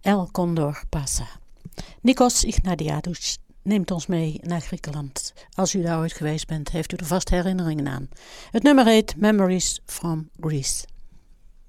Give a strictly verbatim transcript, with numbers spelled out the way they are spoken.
El Condor Pasa. Nikos Ignatiadou neemt ons mee naar Griekenland. Als u daar ooit geweest bent, heeft u er vast herinneringen aan. Het nummer heet Memories from Greece.